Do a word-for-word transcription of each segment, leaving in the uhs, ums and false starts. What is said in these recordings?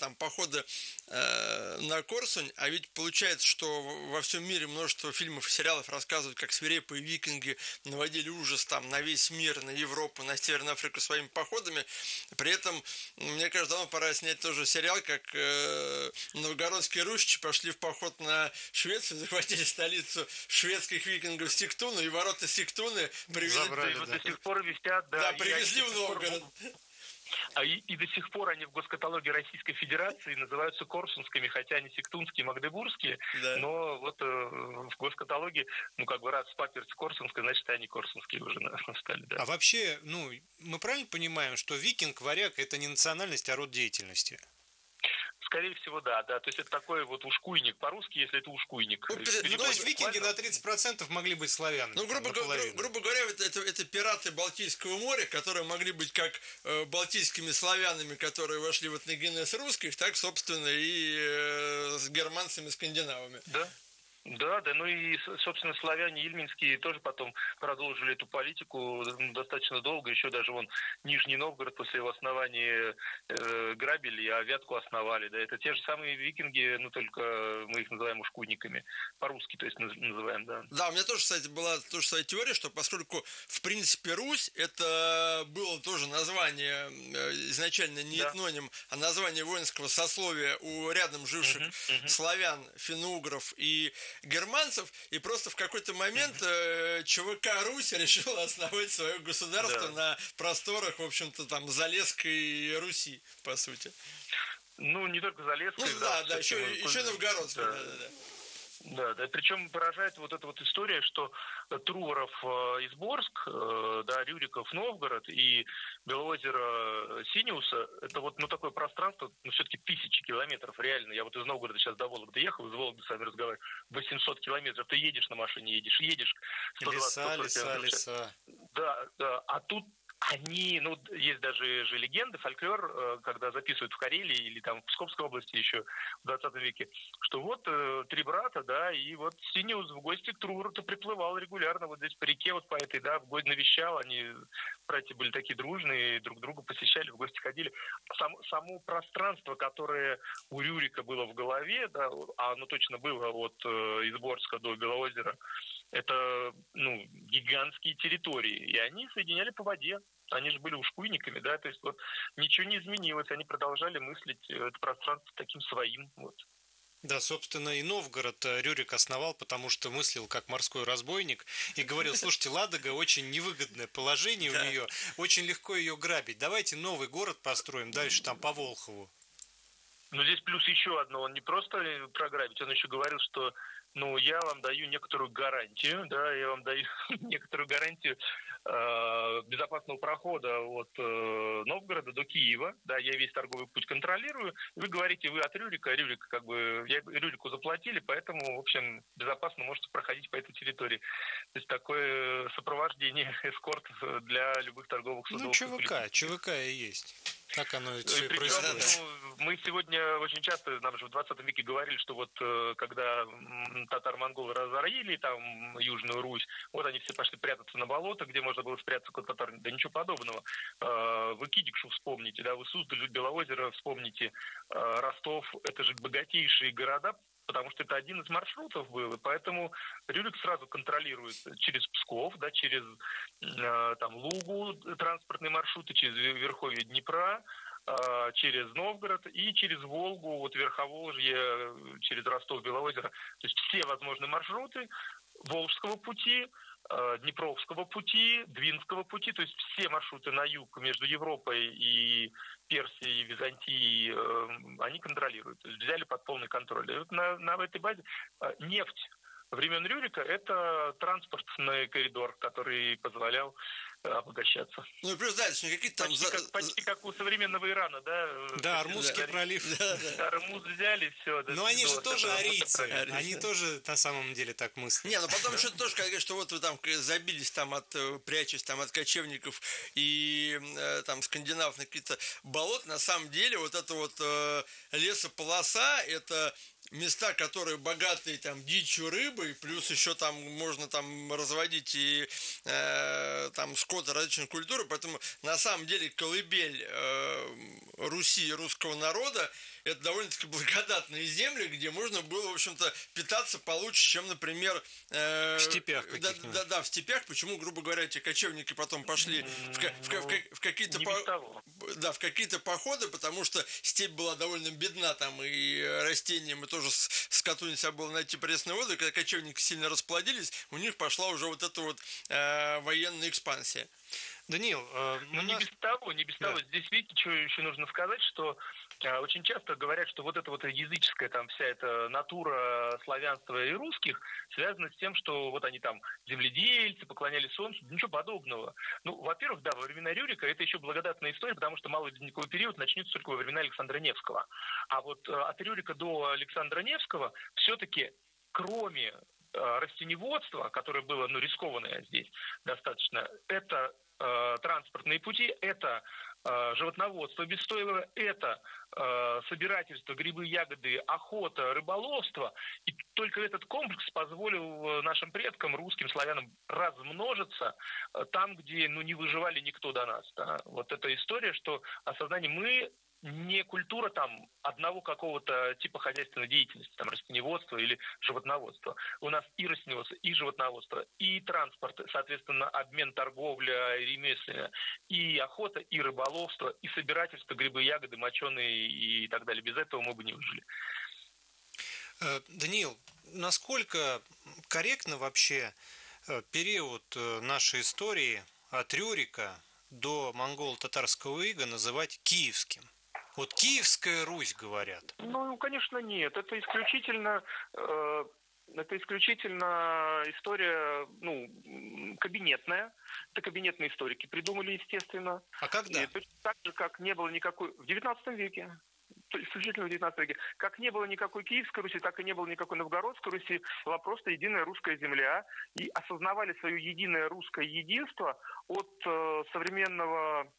там походы э, на Корсунь, а ведь получается, что во всем мире множество фильмов и сериалов рассказывают, как свирепые викинги наводили ужас там на весь мир, на Европу, на Северную Африку своими походами. При этом, мне кажется, давно пора снять тоже сериал, как э, новгородские русичи пошли в поход на Швецию, захватили столицу шведских викингов Сигтуну, и ворота Сигтуны привезли, Забрали, да. Вот до сих пор висят, да. Да, привезли в Новгород. А и, и до сих пор они в госкаталоге Российской Федерации называются корсунскими, хотя они сиктунские, магдебургские, да. Но вот э, в госкаталоге, ну как бы раз паперти корсунская, значит они корсунские уже стали, да. А вообще, ну, мы правильно понимаем, что викинг, варяг – это не национальность, а род деятельности? Скорее всего, да, да. То есть это такой вот ушкуйник по-русски, если это ушкуйник. Ну, ну то есть викинги на тридцать процентов могли быть славянами. Ну, грубо, гру- грубо говоря, это, это, это пираты Балтийского моря, которые могли быть как э, балтийскими славянами, которые вошли в этногенез русских, так, собственно, и э, с германцами, скандинавами. Да. Да, да, ну и, собственно, славяне ильминские тоже потом продолжили эту политику достаточно долго, еще даже вон Нижний Новгород после его основания э, грабили, а Вятку основали, да, это те же самые викинги, ну только мы их называем ушкуйниками, по-русски, то есть называем, да. Да, у меня тоже, кстати, была тоже своя теория, что поскольку, в принципе, Русь, это было тоже название, изначально не да. этноним, а название воинского сословия у рядом живших uh-huh, uh-huh. славян, финно-угров и германцев, и просто в какой-то момент э, ЧВК Русь решила основать свое государство да. на просторах, в общем-то, там, Залесской Руси, по сути. Ну, не только Залесской. Ну, да, да, да еще, еще Новгородской, да, да, да. Да, да, причем поражает вот эта вот история, что Труворов Изборск, да, Рюриков Новгород и Белоозеро Синеуса, это вот, ну, такое пространство, ну, все-таки тысячи километров, реально. Я вот из Новгорода сейчас до Вологды ехал, из Вологды с вами разговариваю, восемьсот километров, ты едешь на машине, едешь, едешь. сто двадцать, леса, леса, леса. Да, да, а тут они, ну, есть даже же легенды, фольклор, когда записывают в Карелии или там в Псковской области еще в двадцатом веке, что вот э, три брата, да, и вот Синеус в гости к Трувору-то приплывал регулярно вот здесь по реке, вот по этой, да, в гости навещал, они, братья были такие дружные, друг друга посещали, в гости ходили. Сам, само пространство, которое у Рюрика было в голове, да, а оно точно было от э, Изборска до Белоозера, это, ну, гигантские территории, и они соединяли по воде. Они же были ушкуйниками, да, то есть вот ничего не изменилось, они продолжали мыслить это пространство таким своим, вот. Да, собственно, и Новгород Рюрик основал, потому что мыслил как морской разбойник и говорил: слушайте, Ладога очень невыгодное положение у нее, очень легко ее грабить, давайте новый город построим дальше там по Волхову. Но здесь плюс еще одно, он не просто програбить, он еще говорил, что ну, я вам даю некоторую гарантию, да, я вам даю некоторую гарантию э, безопасного прохода от э, Новгорода до Киева, да, я весь торговый путь контролирую, вы говорите, вы от Рюрика, Рюрик, как бы, я Рюрику заплатили, поэтому, в общем, безопасно можете проходить по этой территории. То есть такое сопровождение, эскорт для любых торговых судов. Ну, ЧВК, ЧВК и есть. Так оно и все происходит. Ну, мы сегодня очень часто, нам же в двадцатом веке говорили, что вот когда татаро-монголы разорили там Южную Русь, вот они все пошли прятаться на болото, где можно было спрятаться от татар. Да ничего подобного. Вы Кидикшу вспомните, да, вы Суздаль, Белоозеро вспомните, Ростов, это же богатейшие города, потому что это один из маршрутов был, и поэтому Рюрик сразу контролирует через Псков, да, через э, там, Лугу транспортные маршруты, через верховье Днепра, э, через Новгород и через Волгу, вот Верховолжье, через Ростов-Белоозеро. То есть все возможные маршруты Волжского пути, э, Днепровского пути, Двинского пути, то есть все маршруты на юг между Европой и Персией, Византией, э, они контролируют, то есть взяли под полный контроль. И вот на, на этой базе э, нефть времен Рюрика – это транспортный коридор, который позволял э, обогащаться. Ну и плюс дальше какие-то там... Почти, за... как, почти как у современного Ирана, да? Да, Армузский да. пролив. Да, да. Армуз взяли, все. Но они же тоже арийцы, они тоже на самом деле так мыслят. Не, ну потом еще тоже, когда что вот вы там забились там от, прячась там от кочевников и там скандинавов на какие-то болот, на самом деле вот эта вот э, лесополоса, это места, которые богатые там дичью, рыбой, плюс еще там можно там разводить и э, там скот различных культур, поэтому на самом деле колыбель э, Руси и русского народа это довольно-таки благодатные земли, где можно было, в общем-то, питаться получше, чем, например... Э, в степях да, да, да, в степях. Почему, грубо говоря, эти кочевники потом пошли в, в, в, в, в какие-то по... да, в какие-то походы, потому что степь была довольно бедна там, и растениям, и тоже скоту нельзя было найти пресную воду, и когда кочевники сильно расплодились, у них пошла уже вот эта вот э, военная экспансия. Даниил, э, ну не нас... без того, не без да. того. Здесь, видите, что еще нужно сказать, что э, очень часто говорят, что вот эта вот языческая там вся эта натура славянства и русских связана с тем, что вот они там земледельцы, поклонялись солнцу, ничего подобного. Ну, во-первых, да, во времена Рюрика это еще благодатная история, потому что малый ледниковый период начнется только во времена Александра Невского. А вот э, от Рюрика до Александра Невского все-таки, кроме э, растеневодства, которое было, ну, рискованное здесь достаточно, это транспортные пути, это э, животноводство бесстойловое, это э, собирательство, грибы, ягоды, охота, рыболовство. И только этот комплекс позволил нашим предкам, русским, славянам, размножиться э, там, где ну, не выживали никто до нас. Да? Вот эта история, что осознание мы не культура там одного какого-то типа хозяйственной деятельности, там растениеводства или животноводства. У нас и растениеводство, и животноводство, и транспорт, соответственно, обмен, торговля, ремесленная, и охота, и рыболовство, и собирательство, грибы, ягоды, моченые и так далее. Без этого мы бы не выжили. Даниил, насколько корректно вообще период нашей истории от Рюрика до монголо-татарского ига называть киевским? Вот Киевская Русь, говорят. Ну, конечно, нет. Это исключительно, э, это исключительно история, ну, кабинетная. Это кабинетные историки придумали, естественно. А когда? И точно так же, как не было никакой... В девятнадцатом веке. Исключительно в девятнадцатом веке. Как не было никакой Киевской Руси, так и не было никакой Новгородской Руси. Была просто единая русская земля. И осознавали свое единое русское единство от э, современного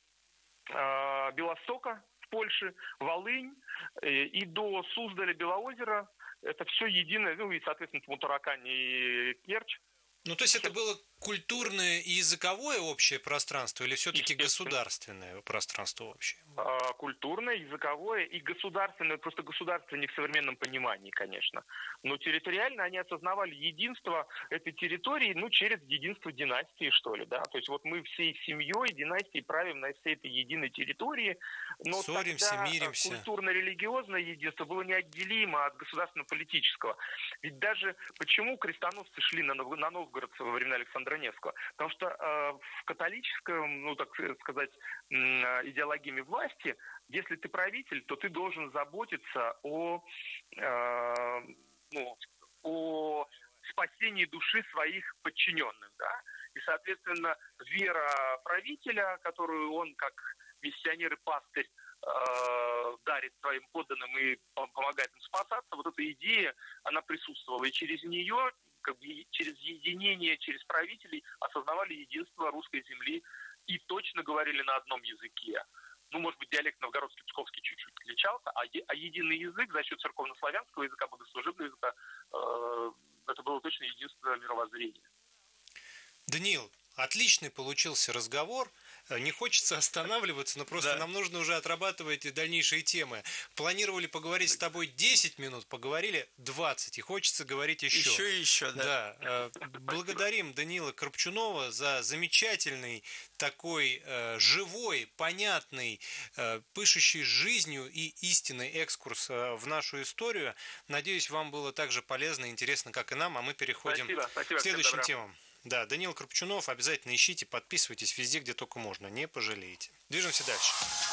э, Белостока, Польши, Волынь и до Суздаля, Белоозера. Это все единое, ну и, соответственно, Мутаракань и Керчь. Ну, то есть это было культурное и языковое общее пространство или все-таки государственное пространство общее? Культурное, языковое и государственное, просто государственное в современном понимании, конечно. Но территориально они осознавали единство этой территории, ну, через единство династии, что ли, да. То есть вот мы всей семьей, династией правим на всей этой единой территории. Но ссоримся, тогда миримся. Культурно-религиозное единство было неотделимо от государственно-политического. Ведь даже почему крестоносцы шли на, на Новгород во времена Александра Невского? Потому что э, в католическом, ну, так сказать, э, идеологии власти, если ты правитель, то ты должен заботиться о, э, ну, о спасении души своих подчиненных, да? И, соответственно, вера правителя, которую он, как миссионер и пастырь, э, дарит своим подданным и помогает им спасаться, вот эта идея, она присутствовала. И через нее, как бы, через единение, через правителей осознавали единство русской земли и точно говорили на одном языке. Ну, может быть, диалект новгородский, псковский чуть-чуть отличался, а, е- а единый язык за счет церковно-славянского языка, богослужебного языка, э, это было точно единство мировоззрения. Даниил, отличный получился разговор. Не хочется останавливаться, но просто да. нам нужно уже отрабатывать дальнейшие темы. Планировали поговорить с тобой десять минут, поговорили двадцать, и хочется говорить еще. Еще и еще, да. Да. Благодарим Даниила Корбчунова за замечательный такой э, живой, понятный, э, пышущий жизнью и истинный экскурс э, в нашу историю. Надеюсь, вам было так же полезно и интересно, как и нам, а мы переходим спасибо, спасибо, к следующим темам. Да, Даниил Корбчунов, обязательно ищите, подписывайтесь везде, где только можно, не пожалеете. Движемся дальше.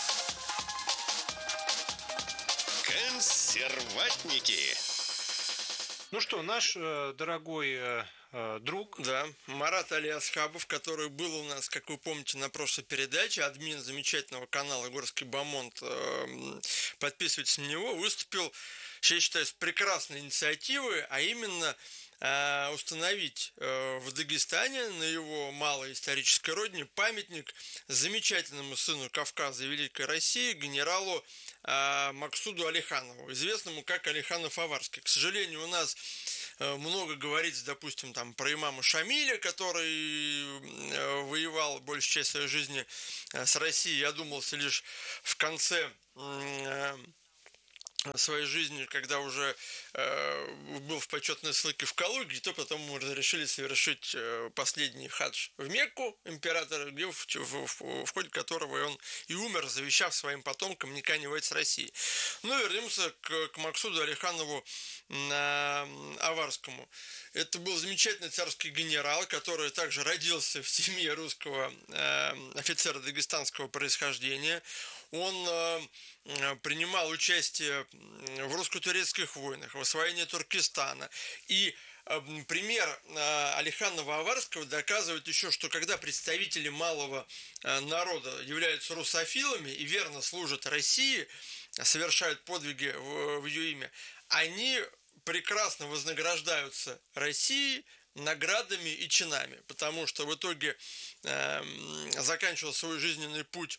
Консерватники. Ну что, наш э, дорогой э, э, друг... Да, Марат Алиасхабов, который был у нас, как вы помните, на прошлой передаче, админ замечательного канала «Горский Бамонт», э, подписывайтесь на него, выступил, я считаю, с прекрасной инициативой, а именно... установить в Дагестане, на его малой исторической родине, памятник замечательному сыну Кавказа и Великой России, генералу Максуду Алиханову, известному как Алиханов Аварский. К сожалению, у нас много говорится, допустим, там, про имама Шамиля, который воевал большую часть своей жизни с Россией, я думался лишь в конце своей жизни, когда уже э, был в почетной ссылке в Калуге, то потом ему разрешили совершить э, последний хадж в Мекку императора, где, в, в, в, в ходе которого он и умер, завещав своим потомкам никогда не воевать с Россией. Ну, вернемся к, к Максуду Алиханову на Аварскому. Это был замечательный царский генерал, который также родился в семье русского э, офицера дагестанского происхождения. Он э, принимал участие в русско-турецких войнах, в освоении Туркестана. И э, пример э, Алиханова Аварского доказывает еще, что когда представители малого э, народа являются русофилами и верно служат России, совершают подвиги в, в ее имя, они прекрасно вознаграждаются Россией наградами и чинами, потому что в итоге э, заканчивал свой жизненный путь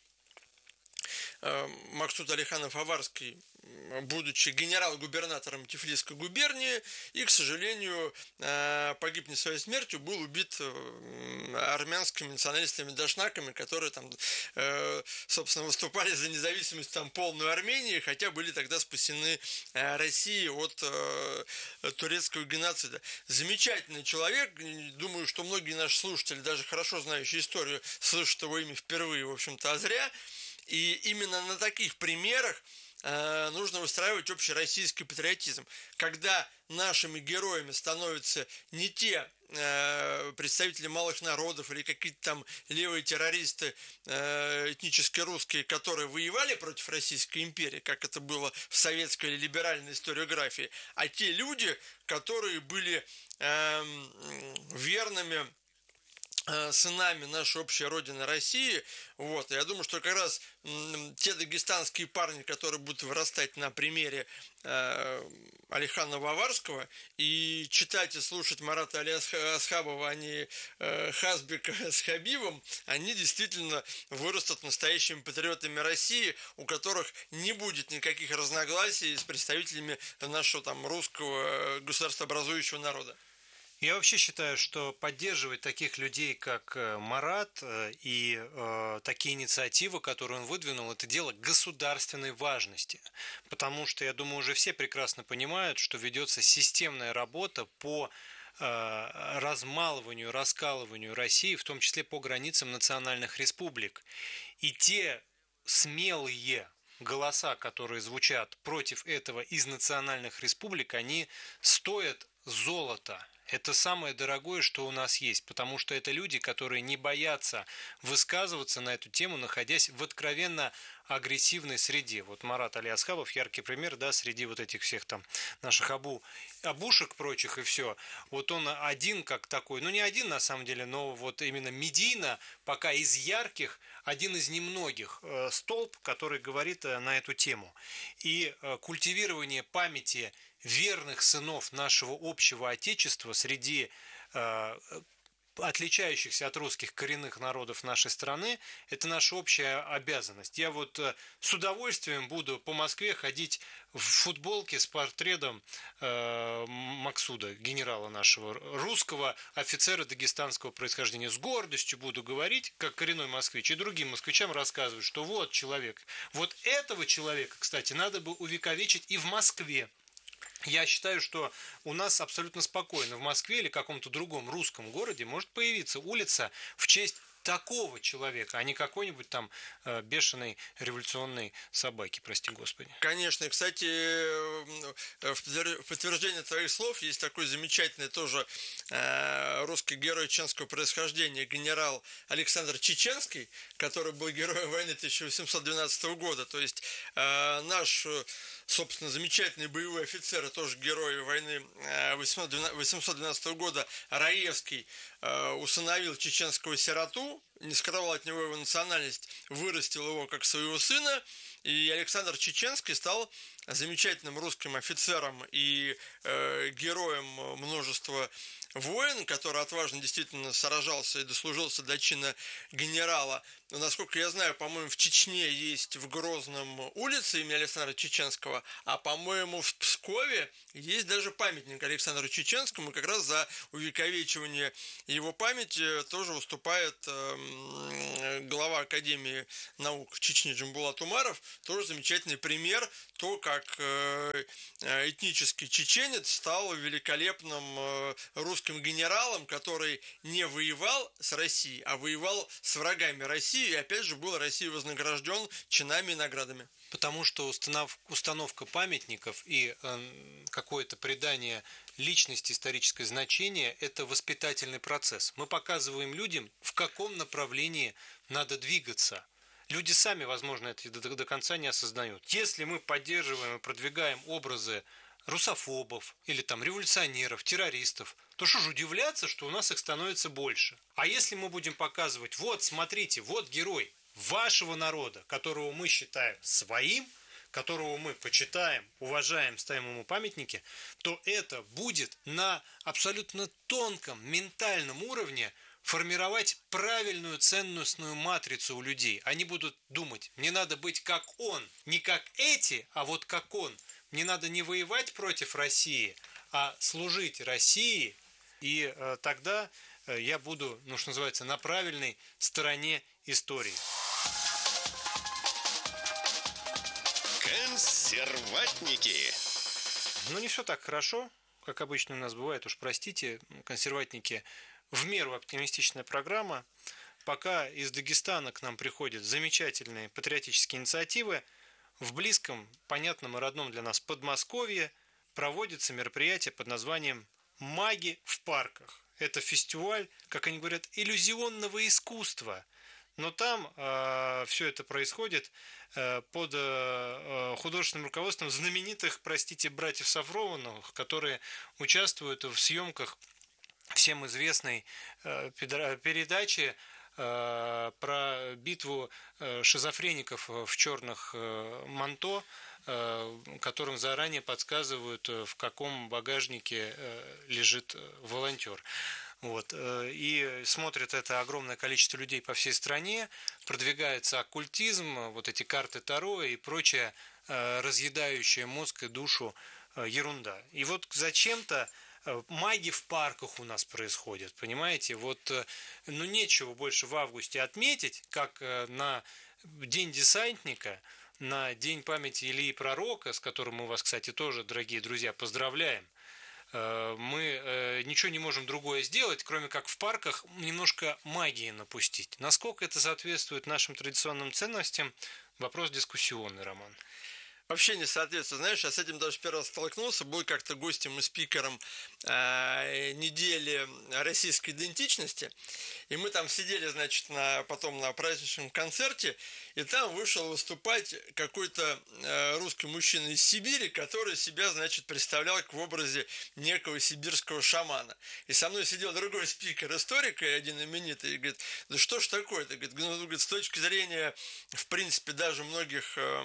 э, Максуд Алиханов Аварский, будучи генерал-губернатором Тифлисской губернии, и, к сожалению, погиб не своей смертью, был убит армянскими националистами-дашнаками, которые там, собственно, выступали за независимость там полную Армении, хотя были тогда спасены Россией от турецкого геноцида. Замечательный человек, думаю, что многие наши слушатели, даже хорошо знающие историю, слышат его имя впервые, в общем-то, а зря. И именно на таких примерах нужно выстраивать общероссийский патриотизм. Когда нашими героями становятся не те э, представители малых народов или какие-то там левые террористы э, этнически русские, которые воевали против Российской империи, как это было в советской или либеральной историографии, а те люди, которые были э, верными сынами нашей общей родины России. Вот. Я думаю, что как раз м, те дагестанские парни, которые будут вырастать на примере э, Алиханова Аварского и читать и слушать Марата Али Асхабова, а не э, Хазбека с Хабибом, они действительно вырастут настоящими патриотами России, у которых не будет никаких разногласий с представителями нашего там русского государствообразующего народа. Я вообще считаю, что поддерживать таких людей, как Марат, и э, такие инициативы, которые он выдвинул, это дело государственной важности. Потому что, я думаю, уже все прекрасно понимают, что ведется системная работа по э, размалыванию, раскалыванию России, в том числе по границам национальных республик. И те смелые голоса, которые звучат против этого из национальных республик, они стоят золота. Это самое дорогое, что у нас есть, потому что это люди, которые не боятся высказываться на эту тему, находясь в откровенно агрессивной среде. Вот Марат Али Асхабов, яркий пример, да, среди вот этих всех там наших абу, абушек прочих и все. Вот он один как такой, ну не один на самом деле, но вот именно медийно, пока из ярких, один из немногих э, столб, который говорит э, на эту тему. И э, культивирование памяти верных сынов нашего общего Отечества среди э, отличающихся от русских коренных народов нашей страны, это наша общая обязанность. Я вот э, с удовольствием буду по Москве ходить в футболке с портретом э, Максуда, генерала нашего, русского офицера дагестанского происхождения. С гордостью буду говорить, как коренной москвич, и другим москвичам рассказывать, что вот человек. Вот этого человека, кстати, надо бы увековечить и в Москве. Я считаю, что у нас абсолютно спокойно в Москве или каком-то другом русском городе может появиться улица в честь такого человека, а не какой-нибудь там э, бешеной революционной собаки, прости господи. Конечно, и, кстати, в подтверждение твоих слов есть такой замечательный тоже э, русский герой чеченского происхождения, генерал Александр Чеченский, который был героем войны тысяча восемьсот двенадцатого года, то есть э, наш, собственно, замечательный боевой офицер, и тоже герой войны восемьсот двенадцатого года, Раевский, э, усыновил чеченского сироту, не скрывал от него его национальность, вырастил его как своего сына, и Александр Чеченский стал замечательным русским офицером и э, героем множества войн, который отважно действительно сражался и дослужился до чина генерала. насколько я знаю, по-моему, в Чечне есть в Грозном улица имени Александра Чеченского, а, по-моему, в Пскове есть даже памятник Александру Чеченскому, как раз за увековечивание его памяти тоже выступает э, глава Академии наук Чечни Джамбулат Умаров, тоже замечательный пример, то, как э, этнический чеченец стал великолепным э, русским генералом, который не воевал с Россией, а воевал с врагами России, и опять же был Россией вознагражден чинами и наградами. Потому что установ, установка памятников и э, какое-то придание личности историческое значение – это воспитательный процесс. Мы показываем людям, в каком направлении надо двигаться. Люди сами, возможно, это до, до конца не осознают. Если мы поддерживаем и продвигаем образы русофобов или там революционеров, террористов, то что же удивляться, что у нас их становится больше. А если мы будем показывать, вот, смотрите, вот герой вашего народа, которого мы считаем своим, которого мы почитаем, уважаем, ставим ему памятники, то это будет на абсолютно тонком ментальном уровне формировать правильную ценностную матрицу у людей. Они будут думать, мне надо быть как он, не как эти, а вот как он. Мне надо не воевать против России, а служить России, и э, тогда э, я буду, ну что называется, на правильной стороне истории. Консерватники. Ну, не все так хорошо, как обычно у нас бывает, уж простите, консерватники. В меру оптимистичная программа. Пока из Дагестана к нам приходят замечательные патриотические инициативы, в близком, понятном и родном для нас Подмосковье проводится мероприятие под названием «Маги в парках». Это фестиваль, как они говорят, иллюзионного искусства. Но там э, все это происходит э, под э, художественным руководством знаменитых, простите, братьев Сафроновых, которые участвуют в съемках всем известной э, передачи э, про битву э, шизофреников в черных э, манто, э, которым заранее подсказывают, в каком багажнике э, лежит волонтер. Вот. И смотрит это огромное количество людей по всей стране, продвигается оккультизм, вот эти карты Таро и прочая э, разъедающая мозг и душу э, ерунда. И вот зачем-то маги в парках у нас происходят, понимаете? Вот, ну, нечего больше в августе отметить, как на День десантника, на День памяти Ильи Пророка, с которым мы вас, кстати, тоже, дорогие друзья, поздравляем. Мы ничего не можем другое сделать, кроме как в парках немножко магии напустить. Насколько это соответствует нашим традиционным ценностям? Вопрос дискуссионный, Роман. Вообще не соответствует. Знаешь, я с этим даже первый раз столкнулся. Был как-то гостем и спикером э, недели российской идентичности. И мы там сидели, значит, на, потом на праздничном концерте. И там вышел выступать какой-то э, русский мужчина из Сибири, который себя, значит, представлял в образе некого сибирского шамана. И со мной сидел другой спикер, историк, один именитый, и говорит, да что ж такое-то? Говорит, ну, говорит, с точки зрения, в принципе, даже многих... Э,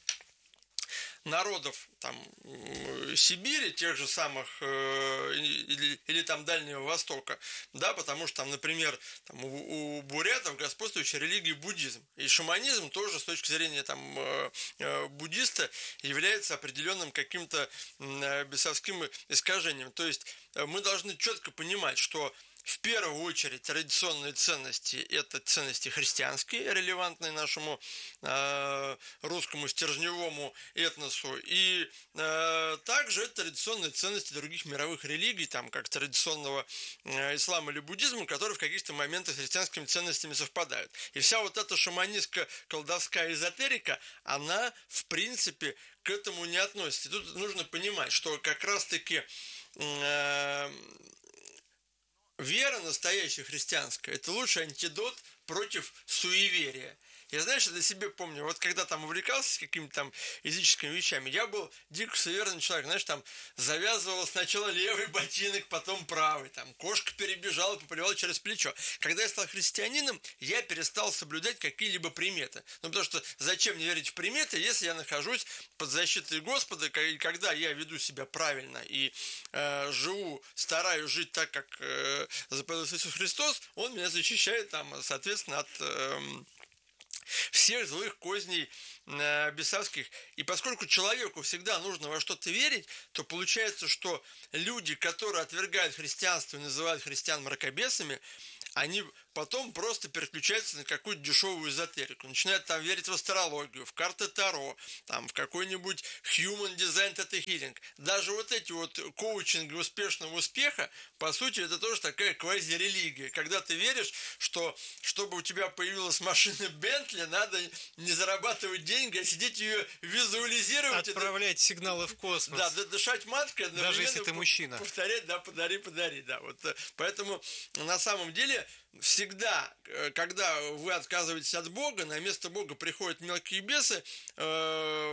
народов там Сибири, тех же самых э, или, или там Дальнего Востока, да, потому что там, например, там, у, у бурятов господствующая религия буддизм, и шаманизм тоже с точки зрения там э, э, буддиста является определенным каким-то э, бесовским искажением. То есть э, мы должны четко понимать, что в первую очередь традиционные ценности – это ценности христианские, релевантные нашему э, русскому стержневому этносу, и э, также это традиционные ценности других мировых религий, там, как традиционного э, ислама или буддизма, которые в каких-то моментах с христианскими ценностями совпадают. И вся вот эта шаманистско-колдовская эзотерика, она, в принципе, к этому не относится. И тут нужно понимать, что как раз-таки... Э, вера настоящая христианская – это лучший антидот против суеверия. Я, знаешь, я для себя помню, вот когда там увлекался какими-то там языческими вещами, я был дико суеверный человек, знаешь, там завязывал сначала левый ботинок, потом правый, там кошка перебежала, поплевала через плечо. Когда я стал христианином, я перестал соблюдать какие-либо приметы. Ну, потому что зачем мне верить в приметы, если я нахожусь под защитой Господа, и когда я веду себя правильно и э, живу, стараюсь жить так, как э, заповедует Иисус Христос, Он меня защищает, там, соответственно, от... Э, всех злых козней э, бесовских. И поскольку человеку всегда нужно во что-то верить, то получается, что люди, которые отвергают христианство и называют христиан мракобесами, они потом просто переключаются на какую-то дешевую эзотерику. Начинают там верить в астрологию, в карты Таро, там, в какой-нибудь Human Design Theta Healing. Даже вот эти вот коучинги успешного успеха, по сути, это тоже такая квази-религия. Когда ты веришь, что чтобы у тебя появилась машина Бентли, надо не зарабатывать деньги, а сидеть ее визуализировать. Отправлять это... сигналы в космос. Да, дышать маткой. Даже если ты мужчина. Повторять, да, подари, подари, да. Вот, поэтому на самом деле всегда, когда вы отказываетесь от Бога, на место Бога приходят мелкие бесы, э,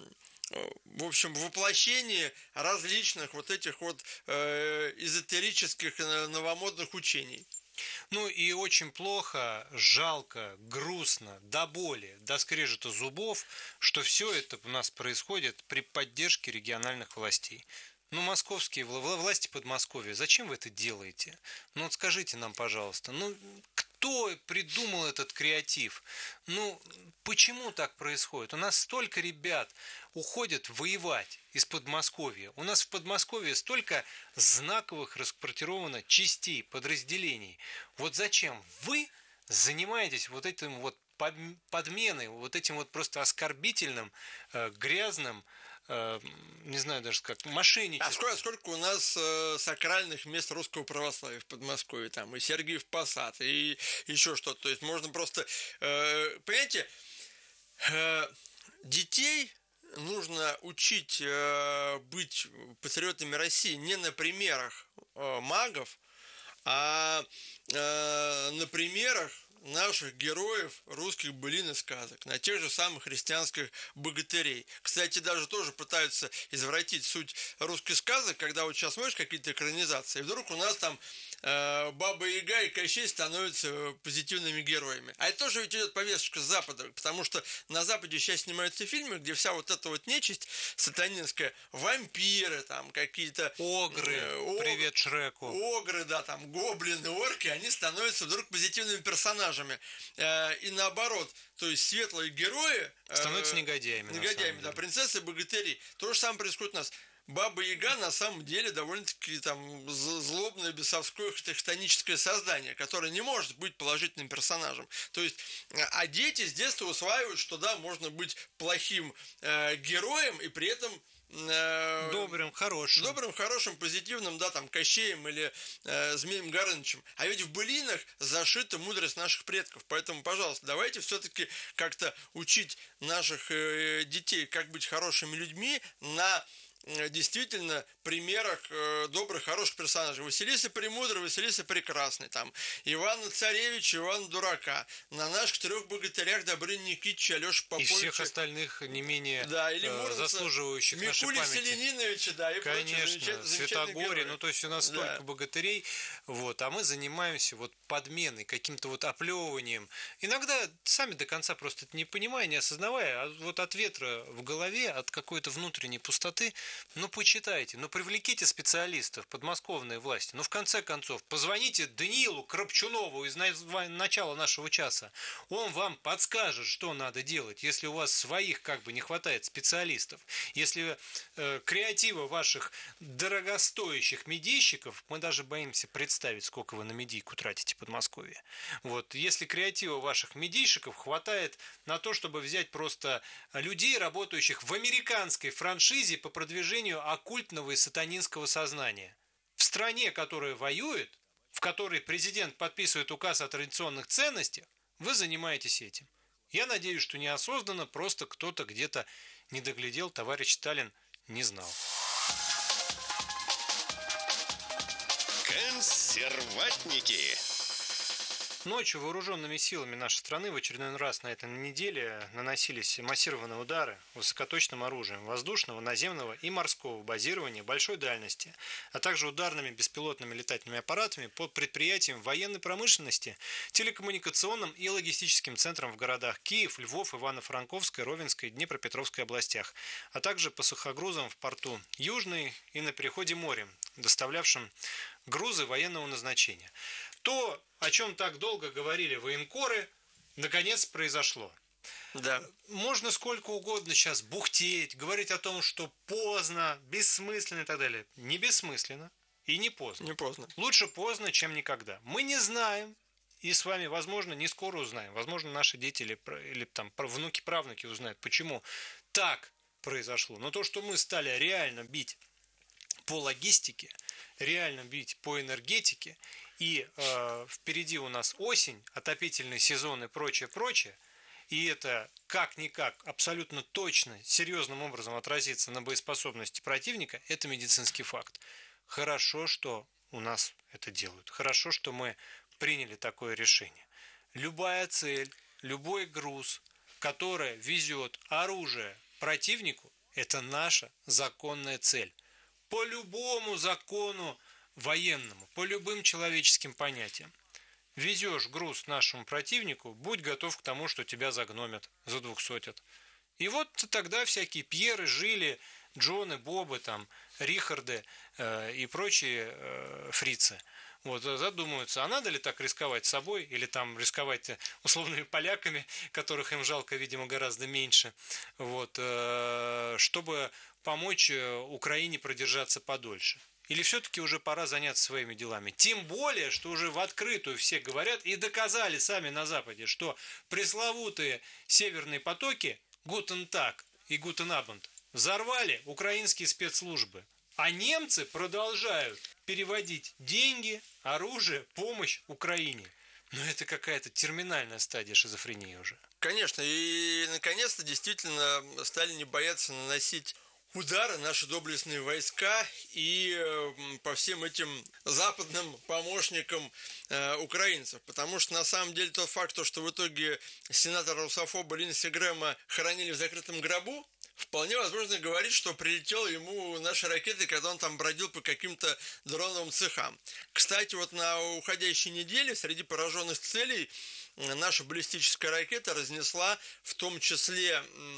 в общем, воплощение различных вот этих вот э, эзотерических новомодных учений. Ну и очень плохо, жалко, грустно, до боли, до скрежета зубов, что все это у нас происходит при поддержке региональных властей. Ну, московские власти Подмосковья, зачем вы это делаете? Ну, вот скажите нам, пожалуйста, ну, кто придумал этот креатив? Ну, почему так происходит? У нас столько ребят уходят воевать из Подмосковья. У нас в Подмосковье столько знаковых расквартировано частей, подразделений. Вот зачем вы занимаетесь вот этим вот подменой, вот этим вот просто оскорбительным, грязным, не знаю даже как, мошенничество. А сколько, сколько у нас э, сакральных мест русского православия в Подмосковье, там и Сергиев Посад, и еще что-то. То есть можно просто, э, понимаете, э, детей нужно учить э, быть патриотами России не на примерах э, магов, а э, на примерах наших героев русских былин и сказок, на тех же самых христианских богатырей. Кстати, даже тоже пытаются извратить суть русских сказок, когда вот сейчас смотришь какие-то экранизации, и вдруг у нас там э, Баба Яга и Кощей становятся позитивными героями. А это тоже ведь идет повесточка с Запада, потому что на Западе сейчас снимаются фильмы, где вся вот эта вот нечисть сатанинская, вампиры, там какие-то... Огры, э, ог... привет Шреку. Огры, да, там гоблины, орки, они становятся вдруг позитивными персонажами. И наоборот, то есть светлые герои становятся негодяями. Негодяями, да, принцессы, богатыри. То же самое происходит у нас. Баба Яга на самом деле довольно-таки там злобное бесовское хтоническое создание, которое не может быть положительным персонажем. То есть, а дети с детства усваивают, что да, можно быть плохим э, героем и при этом добрым, хорошим. Добрым, хорошим, позитивным, да, там, Кощеем или э, Змеем Горынычем. А ведь в былинах зашита мудрость наших предков. Поэтому, пожалуйста, давайте все-таки как-то учить наших э, детей, как быть хорошими людьми на действительно примерах э, добрых, хороших персонажей. Василиса Премудрая, Василиса Прекрасная, там, Ивана Царевича, Ивана Дурака, на наших трех богатырях Добрыни Никитича, Алеша Поповича. И всех остальных не менее да, или э, заслуживающих нашей Микули памяти. Селениновича, да, и конечно, Святогорье, ну то есть у нас да. столько богатырей, вот, а мы занимаемся вот подменой, каким-то вот оплевыванием. Иногда сами до конца просто это не понимая, не осознавая, а вот от ветра в голове, от какой-то внутренней пустоты. Ну, почитайте, ну, привлеките специалистов, подмосковные власти. Ну, в конце концов, позвоните Даниилу Крапчунову из начала нашего часа. Он вам подскажет, что надо делать, если у вас своих как бы не хватает специалистов. Если э, креатива ваших дорогостоящих медийщиков, мы даже боимся представить, сколько вы на медийку тратите в Подмосковье. Вот, если креатива ваших медийщиков хватает на то, чтобы взять просто людей, работающих в американской франшизе по продвижению оккультного и сатанинского сознания. В стране, которая воюет, в которой президент подписывает указ о традиционных ценностях, вы занимаетесь этим. Я надеюсь, что неосознанно просто кто-то где-то не доглядел, товарищ Сталин не знал. Консерватники. Ночью вооруженными силами нашей страны в очередной раз на этой неделе наносились массированные удары высокоточным оружием воздушного, наземного и морского базирования большой дальности, а также ударными беспилотными летательными аппаратами по предприятиям военной промышленности, телекоммуникационным и логистическим центрам в городах Киев, Львов, Ивано-Франковской, Ровенской, Днепропетровской областях, а также по сухогрузам в порту Южный и на переходе морем, доставлявшим грузы военного назначения. То, о чем так долго говорили военкоры, наконец произошло. Да. Можно сколько угодно сейчас бухтеть, говорить о том, что поздно, бессмысленно и так далее. Не бессмысленно и не поздно. Не поздно. Лучше поздно, чем никогда. Мы не знаем, и с вами, возможно, не скоро узнаем. Возможно, наши дети или, или там внуки, правнуки узнают, почему так произошло. Но то, что мы стали реально бить по логистике, реально бить по энергетике, и э, впереди у нас осень, отопительный сезон и прочее, прочее, и это как-никак абсолютно точно, серьезным образом отразится на боеспособности противника, это медицинский факт. Хорошо, что у нас это делают. Хорошо, что мы приняли такое решение. Любая цель, любой груз, который везет оружие противнику, это наша законная цель. По любому закону военному, по любым человеческим понятиям. Везешь груз нашему противнику, будь готов к тому, что тебя загномят, задвухсотят. И вот тогда всякие Пьеры, Жили, Джоны, Бобы, там, Рихарды э, и прочие э, фрицы вот, задумаются, а надо ли так рисковать собой или там рисковать условными поляками, которых им жалко, видимо, гораздо меньше, вот, э, чтобы помочь Украине продержаться подольше. Или все-таки уже пора заняться своими делами? Тем более, что уже в открытую все говорят и доказали сами на Западе, что пресловутые северные потоки Гутен Так и Гутен Абенд взорвали украинские спецслужбы. А немцы продолжают переводить деньги, оружие, помощь Украине. Но это какая-то терминальная стадия шизофрении уже. Конечно, и наконец-то действительно стали не бояться наносить удары наши доблестные войска и э, по всем этим западным помощникам э, украинцев. Потому что на самом деле тот факт, что в итоге сенатора-русофоба Линдси Грэма хоронили в закрытом гробу, вполне возможно говорить, что прилетел ему наши ракеты, когда он там бродил по каким-то дроновым цехам. Кстати, вот на уходящей неделе среди пораженных целей наша баллистическая ракета разнесла в том числе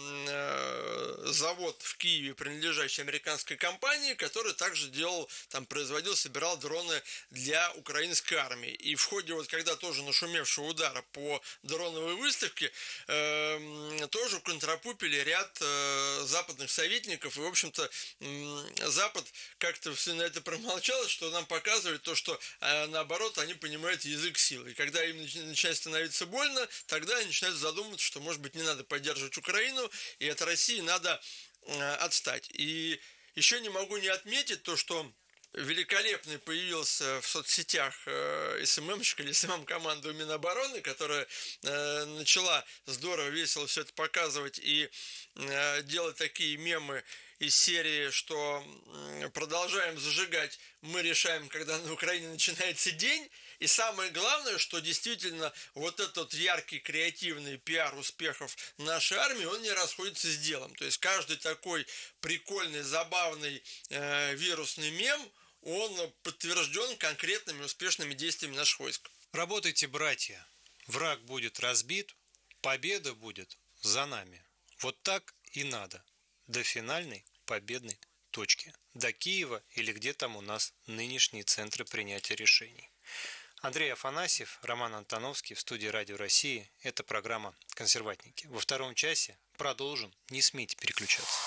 э, завод в Киеве, принадлежащий американской компании, который также делал, там производил, собирал дроны для украинской армии. И в ходе, вот когда тоже нашумевшего удара по дроновой выставке, э, тоже контрапупили ряд э, западных советников. И, в общем-то, э, Запад как-то все на это промолчал, что нам показывает то, что э, наоборот, они понимают язык силы. И когда им начинает становиться больно, тогда они начинают задумываться, что, может быть, не надо поддерживать Украину, и от России надо э, отстать. И еще не могу не отметить то, что великолепный появился в соцсетях э, СММщик или СММ-команда у Минобороны, которая э, начала здорово, весело все это показывать и э, делать такие мемы из серии, что э, продолжаем зажигать, мы решаем, когда на Украине начинается день. И самое главное, что действительно вот этот яркий, креативный пиар успехов нашей армии, он не расходится с делом. То есть каждый такой прикольный, забавный э, вирусный мем, он подтвержден конкретными успешными действиями наших войск. Работайте, братья. Враг будет разбит, победа будет за нами. Вот так и надо. До финальной победной точки. До Киева или где там у нас нынешние центры принятия решений. Андрей Афанасьев, Роман Антоновский в студии Радио России. Это программа «Консерватники». Во втором часе продолжим. Не смейте переключаться.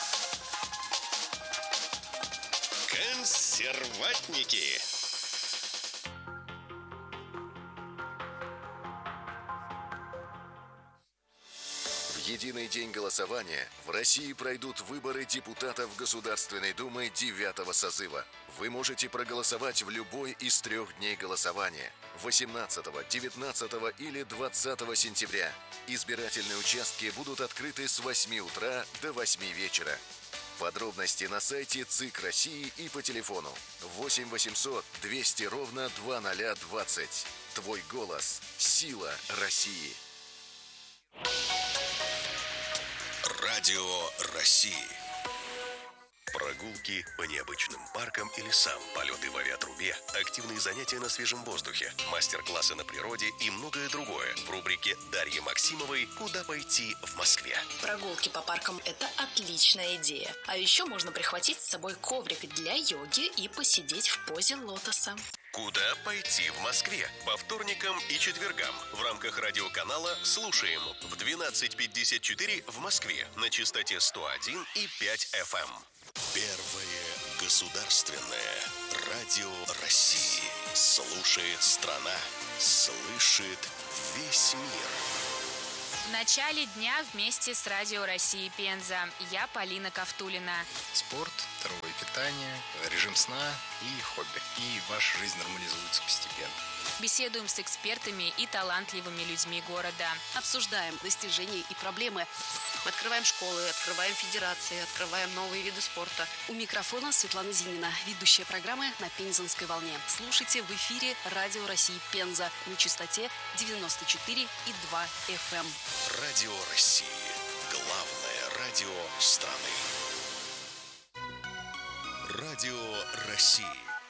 Консерватники. В единый день голосования в России пройдут выборы депутатов Государственной Думы девятого созыва. Вы можете проголосовать в любой из трех дней голосования – восемнадцатого, девятнадцатого или двадцатого сентября. Избирательные участки будут открыты с восьми утра до восьми вечера. Подробности на сайте ЦИК России и по телефону восемь восемьсот двести ровно двадцать двадцать. Твой голос – сила России. Радио России. Прогулки по необычным паркам и лесам, полеты в авиатрубе, активные занятия на свежем воздухе, мастер-классы на природе и многое другое в рубрике Дарьи Максимовой «Куда пойти в Москве». Прогулки по паркам – это отличная идея. А еще можно прихватить с собой коврик для йоги и посидеть в позе лотоса. «Куда пойти в Москве» по вторникам и четвергам в рамках радиоканала «Слушаем» в двенадцать пятьдесят четыре в Москве на частоте сто один и пять эф эм. Первое государственное радио России. Слушает страна, слышит весь мир. В начале дня вместе с Радио России Пенза. Я Полина Ковтулина. Спорт, здоровое питание, режим сна и хобби. И ваша жизнь нормализуется постепенно. Беседуем с экспертами и талантливыми людьми города. Обсуждаем достижения и проблемы. Открываем школы, открываем федерации, открываем новые виды спорта. У микрофона Светлана Зинина, ведущая программы «На Пензенской волне». Слушайте в эфире Радио России Пенза на частоте девяносто четыре и два эф эм. Радио России. Главное радио страны. Радио России.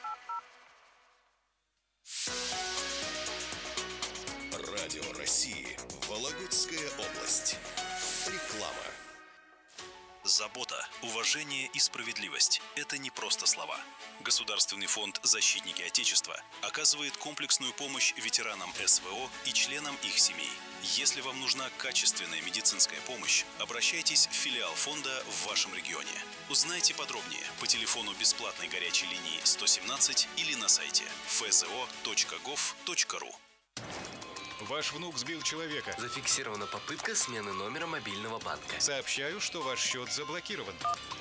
Радио России. Вологодская область. Реклама. Забота, уважение и справедливость – это не просто слова. Государственный фонд «Защитники Отечества» оказывает комплексную помощь ветеранам эс вэ о и членам их семей. Если вам нужна качественная медицинская помощь, обращайтесь в филиал фонда в вашем регионе. Узнайте подробнее по телефону бесплатной горячей линии сто семнадцать или на сайте эф зэ о точка гов точка ру. Ваш внук сбил человека. Зафиксирована попытка смены номера мобильного банка. Сообщаю, что ваш счет заблокирован.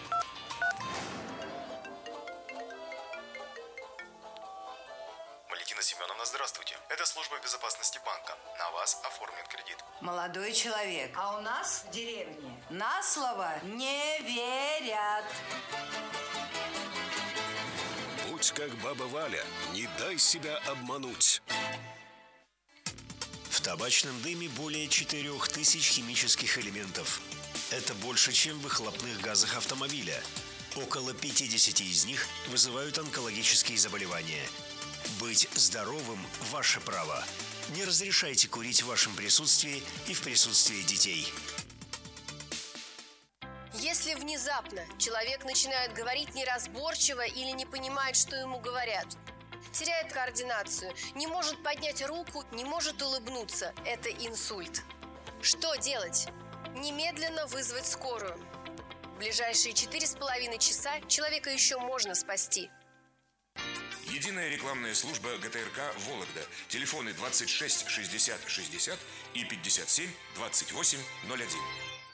Валентина Семеновна, здравствуйте. Это служба безопасности банка. На вас оформлен кредит. Молодой человек, а у нас в деревне на слово не верят. Будь как баба Валя, не дай себя обмануть. В табачном дыме более четырех тысяч химических элементов. Это больше, чем в выхлопных газах автомобиля. Около пятьдесят из них вызывают онкологические заболевания. Быть здоровым – ваше право. Не разрешайте курить в вашем присутствии и в присутствии детей. Если внезапно человек начинает говорить неразборчиво или не понимает, что ему говорят, теряет координацию, не может поднять руку, не может улыбнуться. Это инсульт. Что делать? Немедленно вызвать скорую. В ближайшие четыре с половиной часа человека еще можно спасти. Единая рекламная служба гэ тэ эр ка «Вологда». Телефоны двадцать шесть шестьдесят шестьдесят и пятьдесят семь двадцать восемь ноль один.